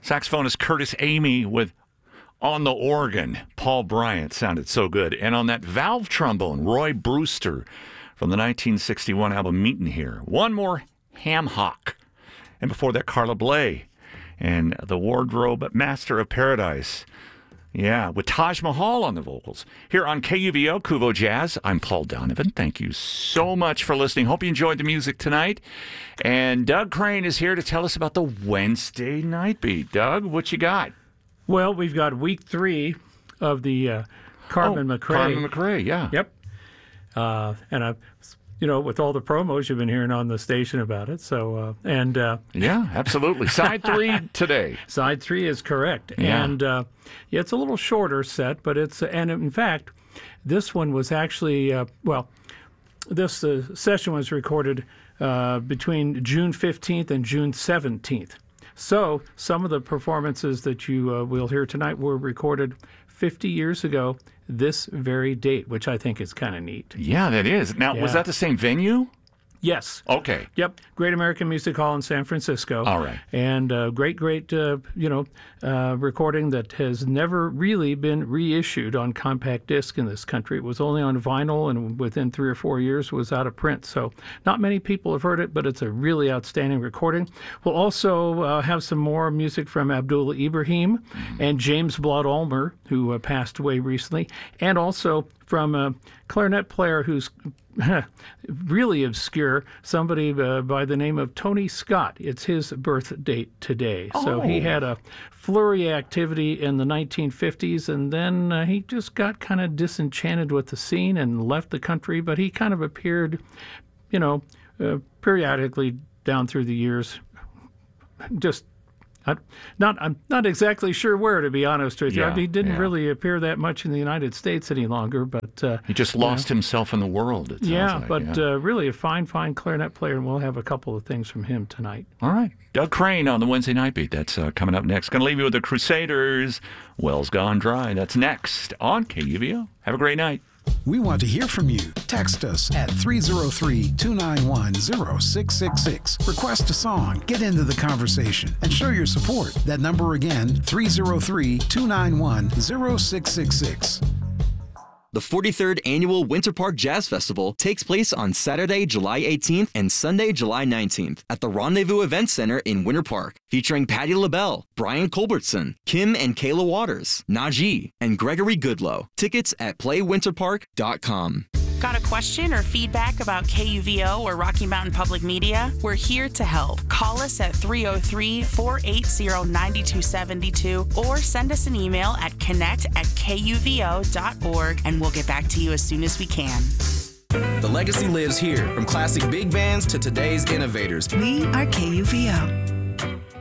Saxophonist Curtis Amy with on the organ. Paul Bryant sounded so good. And on that valve trombone, Roy Brewster from the 1961 album Meetin' Here. One more ham hock. And before that, Carla Bley and the Wardrobe Master of Paradise. Yeah, with Taj Mahal on the vocals. Here on KUVO, Kuvo Jazz, I'm Paul Donovan. Thank you so much for listening. Hope you enjoyed the music tonight. And Doug Crane is here to tell us about the Wednesday Night Beat. Doug, what you got? Well, we've got week 3 of the Carmen McRae. Carmen McRae, yeah. Yep. And I've, with all the promos you've been hearing on the station about it. So, yeah, absolutely. Side 3 today. Side 3 is correct. Yeah. And it's a little shorter set, but and in fact, this one was actually, this session was recorded between June 15th and June 17th. So some of the performances that you will hear tonight were recorded 50 years ago, this very date, which I think is kind of neat. Yeah, that is. Now, was that the same venue? Yes. Okay. Yep. Great American Music Hall in San Francisco. All right. And great, recording that has never really been reissued on compact disc in this country. It was only on vinyl, and within 3 or 4 years was out of print. So not many people have heard it, but it's a really outstanding recording. We'll also have some more music from Abdullah Ibrahim and James Blood Ulmer, who passed away recently, and also from a clarinet player who's really obscure, somebody by the name of Tony Scott. It's his birth date today. Oh. So he had a flurry of activity in the 1950s, and then he just got kind of disenchanted with the scene and left the country, but he kind of appeared, periodically down through the years. I'm not exactly sure where, to be honest with you. Yeah, he didn't really appear that much in the United States any longer, but he just lost himself in the world. It sounds like. Really a fine clarinet player, and we'll have a couple of things from him tonight. All right, Doug Crane on the Wednesday Night Beat. That's coming up next. Going to leave you with the Crusaders. Wells Gone Dry. That's next on KUVO. Have a great night. We want to hear from you. Text us at 303-291-0666. Request a song, get into the conversation, and show your support. That number again, 303-291-0666. The 43rd Annual Winter Park Jazz Festival takes place on Saturday, July 18th and Sunday, July 19th at the Rendezvous Event Center in Winter Park, featuring Patti LaBelle, Brian Culbertson, Kim and Kayla Waters, Najee, and Gregory Goodlow. Tickets at playwinterpark.com. Got a question or feedback about KUVO or Rocky Mountain Public Media? We're here to help. Call us at 303-480-9272 or send us an email at connect@kuvo.org, and we'll get back to you as soon as we can. The legacy lives here, from classic big bands to today's innovators. We are KUVO.